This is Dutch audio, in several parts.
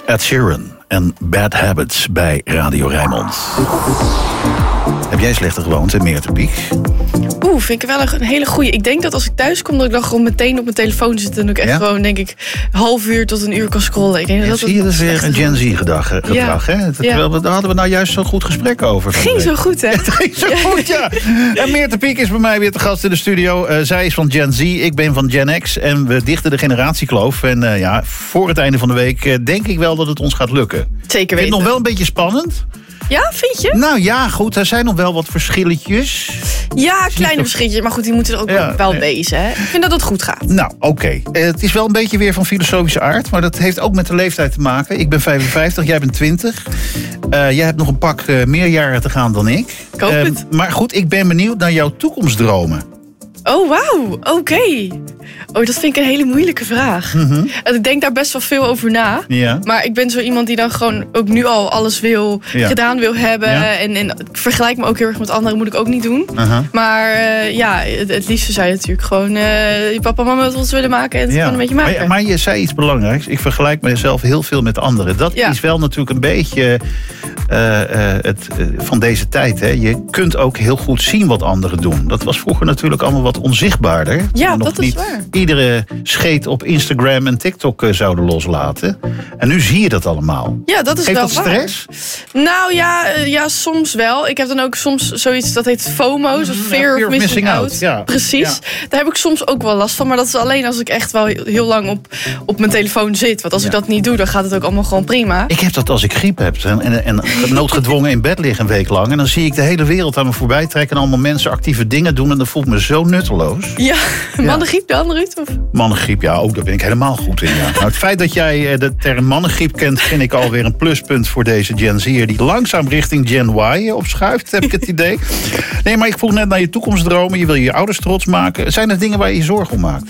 Ed Sheeran en Bad Habits bij Radio Rijnmond. Heb jij slechte gewoonten, Meerte Piek? Vind ik wel een hele goeie. Ik denk dat als ik thuis kom, dat ik dan gewoon meteen op mijn telefoon zit. En ook echt gewoon, denk ik, half uur tot een uur kan scrollen. Ik denk zie je, dat is weer een Gen Z-gedrag, hè? Terwijl daar hadden we nou juist zo'n goed gesprek over. Het ging zo goed, hè? Het ging zo goed, ja. En Meerte Piek is bij mij weer te gast in de studio. Zij is van Gen Z, ik ben van Gen X. En we dichten de generatiekloof. En voor het einde van de week denk ik wel dat het ons gaat lukken. Zeker weten. Vind je het nog wel een beetje spannend? Ja, vind je? Nou ja, goed, er zijn nog wel wat verschilletjes. Ja, kleine verschilletjes, maar goed, die moeten er ook wel wezen. Hè? Ik vind dat het goed gaat. Nou, oké. Het is wel een beetje weer van filosofische aard, maar dat heeft ook met de leeftijd te maken. Ik ben 55, jij bent 20. Jij hebt nog een pak meer jaren te gaan dan ik. Ik hoop het. Maar goed, ik ben benieuwd naar jouw toekomstdromen. Oh, wauw. Oké. Oh, dat vind ik een hele moeilijke vraag. Mm-hmm. En ik denk daar best wel veel over na. Ja. Maar ik ben zo iemand die dan gewoon ook nu al alles gedaan wil hebben. Ja. En ik vergelijk me ook heel erg met anderen, moet ik ook niet doen. Uh-huh. Maar het liefste zou je natuurlijk gewoon je papa en mama wat willen maken en het gewoon een beetje maken. Maar je zei iets belangrijks. Ik vergelijk mezelf heel veel met anderen. Dat is wel natuurlijk een beetje van deze tijd. Hè. Je kunt ook heel goed zien wat anderen doen. Dat was vroeger natuurlijk allemaal wat onzichtbaarder. Ja, dat is waar. Iedere scheet op Instagram en TikTok zouden loslaten. En nu zie je dat allemaal. Ja, dat is Geeft wel dat stress? Waar. Nou ja, soms wel. Ik heb dan ook soms zoiets, dat heet FOMO. Dus fear of missing out. Ja. Precies. Ja. Daar heb ik soms ook wel last van. Maar dat is alleen als ik echt wel heel lang op mijn telefoon zit. Want als ik dat niet doe, dan gaat het ook allemaal gewoon prima. Ik heb dat als ik griep heb. En noodgedwongen in bed liggen een week lang. En dan zie ik de hele wereld aan me voorbij trekken. En allemaal mensen actieve dingen doen. En dat voelt me zo nutteloos. Ja, mannengriep dan, Ruud? Of? Mannengriep, ja, ook daar ben ik helemaal goed in. Ja. Nou, het feit dat jij de term mannengriep kent, vind ik alweer een pluspunt voor deze Gen Z'er die langzaam richting Gen Y opschuift, heb ik het idee. Nee, maar ik vroeg net naar je toekomstdromen. Je wil je ouders trots maken. Zijn er dingen waar je je zorgen om maakt?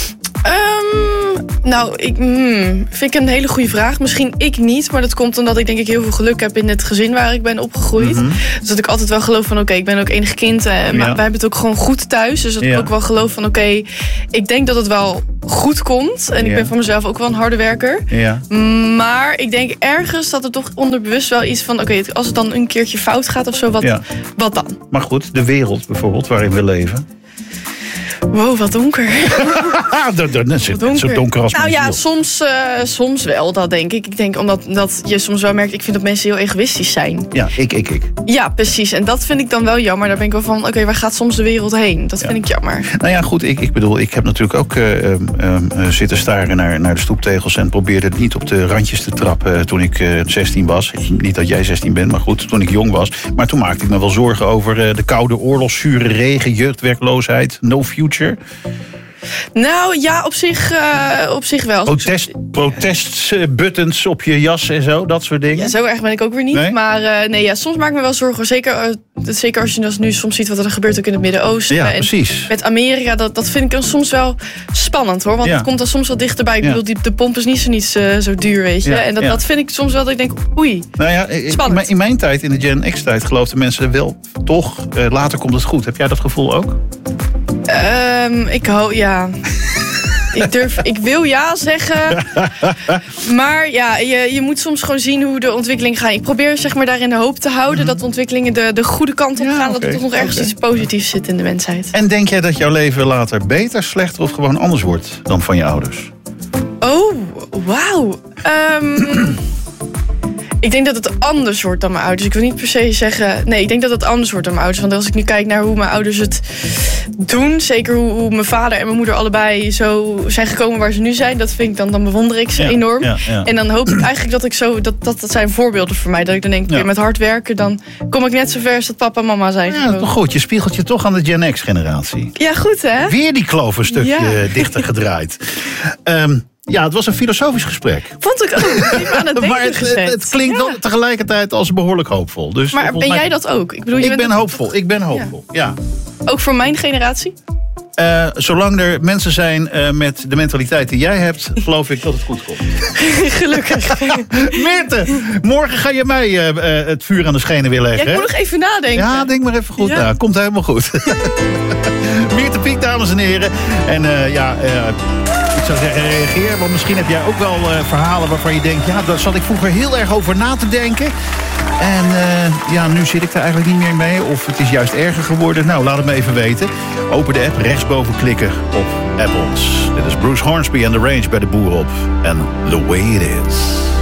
Vind ik een hele goede vraag. Misschien ik niet, maar dat komt omdat ik denk ik heel veel geluk heb in het gezin waar ik ben opgegroeid. Mm-hmm. Dus dat ik altijd wel geloof van ik ben ook enig kind. Maar wij hebben het ook gewoon goed thuis. Dus dat ik ook wel geloof van ik denk dat het wel goed komt. En ik ben van mezelf ook wel een harde werker. Ja. Maar ik denk ergens dat er toch onderbewust wel iets van als het dan een keertje fout gaat of zo, wat dan? Maar goed, de wereld bijvoorbeeld waarin we leven. Wow, wat donker. Zo donker als nou ja, soms wel, dat denk ik. Ik denk omdat je soms wel merkt, ik vind dat mensen heel egoïstisch zijn. Ja, ik. Ja, precies. En dat vind ik dan wel jammer. Daar ben ik wel van, waar gaat soms de wereld heen? Dat vind ik jammer. Nou ja, goed, ik bedoel, ik heb natuurlijk ook zitten staren naar de stoeptegels en probeerde het niet op de randjes te trappen toen ik 16 was. Niet dat jij 16 bent, maar goed, toen ik jong was. Maar toen maakte ik me wel zorgen over de koude oorlogszure regen, jeugdwerkloosheid, no future. Nou ja, op zich wel. Protestbuttons op je jas en zo, dat soort dingen. Ja, zo erg ben ik ook weer niet. Nee? Maar soms maak ik me wel zorgen. Zeker als je nu soms ziet wat er gebeurt ook in het Midden-Oosten. Ja, en precies. Met Amerika, dat vind ik dan soms wel spannend hoor. Want het komt dan soms wel dichterbij. Ik bedoel, de pomp is niet zo duur, weet je. En dat vind ik soms wel dat ik denk, oei, spannend. In mijn tijd, in de Gen X-tijd, geloofden mensen wel toch, later komt het goed. Heb jij dat gevoel ook? Ik wil ja zeggen. Maar ja, je moet soms gewoon zien hoe de ontwikkelingen gaan. Ik probeer daarin de hoop te houden dat de ontwikkelingen de goede kant op gaan. Dat er toch nog ergens iets positiefs zit in de mensheid. En denk jij dat jouw leven later beter, slechter of gewoon anders wordt dan van je ouders? Oh, wauw. Ik denk dat het anders wordt dan mijn ouders. Ik wil niet per se zeggen... Nee, ik denk dat het anders wordt dan mijn ouders. Want als ik nu kijk naar hoe mijn ouders het doen... zeker hoe mijn vader en mijn moeder allebei zo zijn gekomen waar ze nu zijn... dat vind ik dan bewonder ik ze enorm. Ja. En dan hoop ik eigenlijk dat zijn voorbeelden voor mij. Dat ik dan denk, met hard werken... dan kom ik net zo ver als dat papa en mama zijn. Ja, toch goed. Je spiegelt je toch aan de Gen X-generatie. Ja, goed hè? Weer die kloof een stukje dichter gedraaid. Ja, het was een filosofisch gesprek. Vond ik ook. Aan het maar het klinkt wel tegelijkertijd als behoorlijk hoopvol. Dus maar ben jij dat ook? Ik ben hoopvol. Ik ben hoopvol, ja. Ook voor mijn generatie? Zolang er mensen zijn met de mentaliteit die jij hebt, geloof ik dat het goed komt. Gelukkig. Meerte, morgen ga je mij het vuur aan de schenen weer leggen. Ja, ik moet nog even nadenken. Ja, denk maar even goed na. Komt helemaal goed. Meerte Piek, dames en heren. En zou zeggen, reageer. Want misschien heb jij ook wel verhalen waarvan je denkt... ja, daar zat ik vroeger heel erg over na te denken. En nu zit ik daar eigenlijk niet meer mee. Of het is juist erger geworden. Nou, laat het me even weten. Open de app, rechtsboven klikken op Apples. Dit is Bruce Hornsby en The Range bij de Boer op. En The Way It Is.